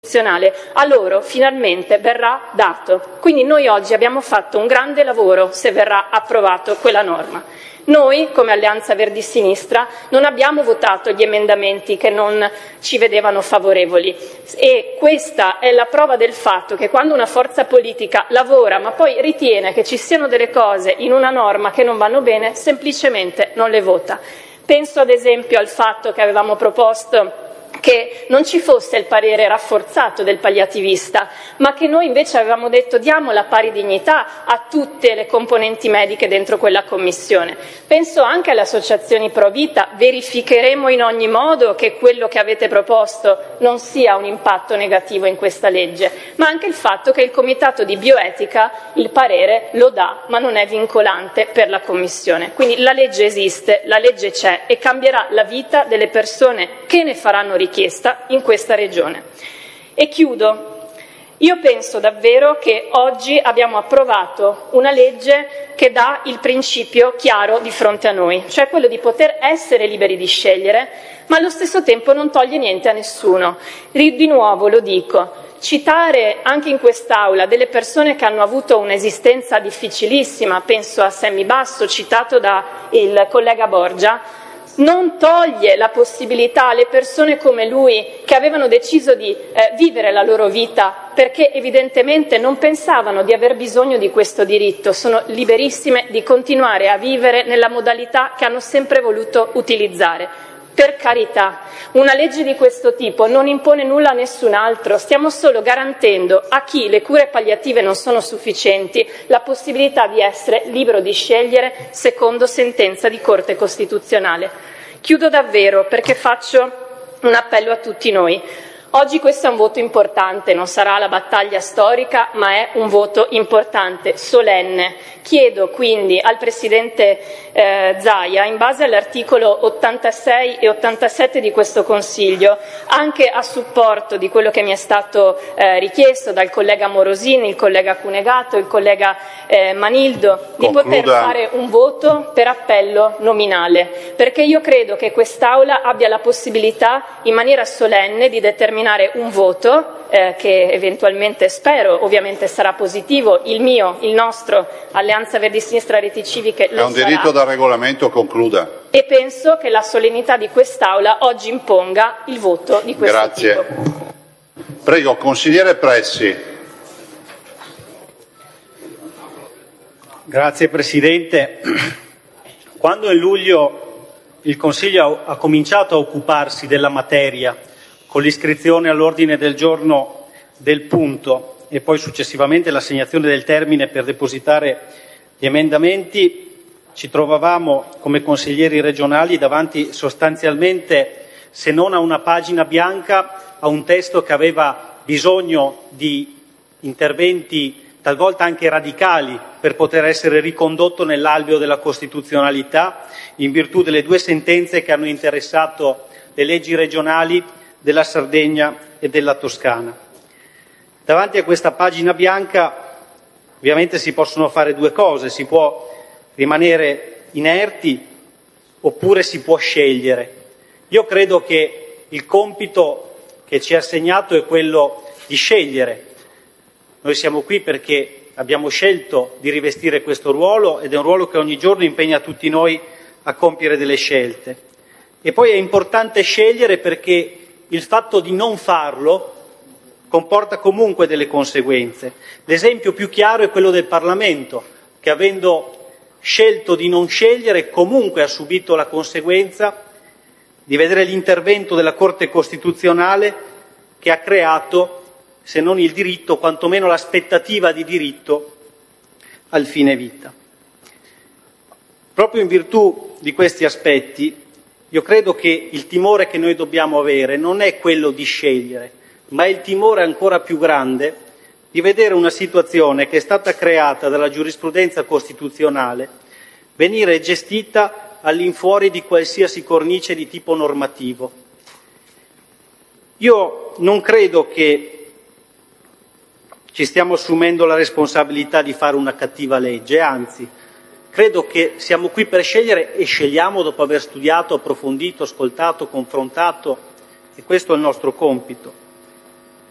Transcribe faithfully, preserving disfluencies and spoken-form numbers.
a loro finalmente verrà dato. Quindi noi oggi abbiamo fatto un grande lavoro se verrà approvato quella norma. Noi, come Alleanza Verdi Sinistra, non abbiamo votato gli emendamenti che non ci vedevano favorevoli e questa è la prova del fatto che quando una forza politica lavora ma poi ritiene che ci siano delle cose in una norma che non vanno bene, semplicemente non le vota. Penso ad esempio al fatto che avevamo proposto che non ci fosse il parere rafforzato del palliativista, ma che noi invece avevamo detto diamo la pari dignità a tutte le componenti mediche dentro quella commissione. Penso anche alle associazioni pro vita, verificheremo in ogni modo che quello che avete proposto non sia un impatto negativo in questa legge, ma anche il fatto che il comitato di bioetica il parere lo dà, ma non è vincolante per la commissione. Quindi la legge esiste, la legge c'è e cambierà la vita delle persone che ne faranno richiesta in questa regione. E chiudo. Io penso davvero che oggi abbiamo approvato una legge che dà il principio chiaro di fronte a noi, cioè quello di poter essere liberi di scegliere, ma allo stesso tempo non toglie niente a nessuno. Di nuovo lo dico, citare anche in quest'Aula delle persone che hanno avuto un'esistenza difficilissima, penso a Sammy Basso, citato dal collega Borgia, non toglie la possibilità alle persone come lui che avevano deciso di eh, vivere la loro vita perché evidentemente non pensavano di aver bisogno di questo diritto, sono liberissime di continuare a vivere nella modalità che hanno sempre voluto utilizzare. Per carità, una legge di questo tipo non impone nulla a nessun altro, stiamo solo garantendo a chi le cure palliative non sono sufficienti la possibilità di essere libero di scegliere secondo sentenza di Corte Costituzionale. Chiudo davvero perché faccio un appello a tutti noi. Oggi questo è un voto importante, non sarà la battaglia storica, ma è un voto importante, solenne. Chiedo quindi al Presidente eh, Zaia, in base all'articolo ottantasei e ottantasette di questo Consiglio, anche a supporto di quello che mi è stato eh, richiesto dal collega Morosini, il collega Cunegato, il collega eh, Manildo, di Concluda. poter fare un voto per appello nominale, perché io credo che quest'Aula abbia la possibilità, in maniera solenne, di determinare un voto eh, che eventualmente spero ovviamente sarà positivo, il mio, il nostro, Alleanza Verdi Sinistra Reti Civiche lo È un sarà. diritto da regolamento, concluda. E penso che la solennità di quest'Aula oggi imponga il voto di questo Grazie. tipo. Prego, consigliere Pressi. Grazie Presidente. Quando in luglio il Consiglio ha cominciato a occuparsi della materia con l'iscrizione all'ordine del giorno del punto e poi successivamente l'assegnazione del termine per depositare gli emendamenti, ci trovavamo come consiglieri regionali davanti sostanzialmente, se non a una pagina bianca, a un testo che aveva bisogno di interventi talvolta anche radicali per poter essere ricondotto nell'alveo della costituzionalità in virtù delle due sentenze che hanno interessato le leggi regionali della Sardegna e della Toscana. Davanti a questa pagina bianca ovviamente si possono fare due cose, si può rimanere inerti oppure si può scegliere. Io credo che il compito che ci è assegnato è quello di scegliere. Noi siamo qui perché abbiamo scelto di rivestire questo ruolo ed è un ruolo che ogni giorno impegna tutti noi a compiere delle scelte. E poi è importante scegliere perché il fatto di non farlo comporta comunque delle conseguenze. L'esempio più chiaro è quello del Parlamento, che avendo scelto di non scegliere comunque ha subito la conseguenza di vedere l'intervento della Corte Costituzionale che ha creato, se non il diritto, quantomeno l'aspettativa di diritto al fine vita. Proprio in virtù di questi aspetti, io credo che il timore che noi dobbiamo avere non è quello di scegliere, ma è il timore ancora più grande di vedere una situazione che è stata creata dalla giurisprudenza costituzionale venire gestita all'infuori di qualsiasi cornice di tipo normativo. Io non credo che ci stiamo assumendo la responsabilità di fare una cattiva legge, anzi, credo che siamo qui per scegliere e scegliamo dopo aver studiato, approfondito, ascoltato, confrontato, e questo è il nostro compito.